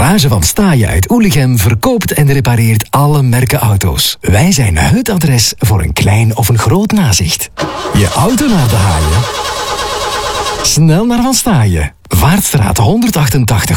garage van Staaien uit Oelichem verkoopt en repareert alle merken auto's. Wij zijn het adres voor een klein of een groot nazicht. Je auto naar de haaien? Snel naar Van Staaien. Vaartstraat 188